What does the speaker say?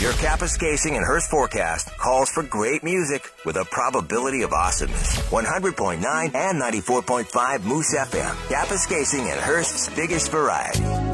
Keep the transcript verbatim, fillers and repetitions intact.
Your Kapuskasing and Hearst forecast calls for great music with a probability of awesomeness. one hundred point nine and ninety-four point five Moose F M. Kapuskasing and Hearst's biggest variety.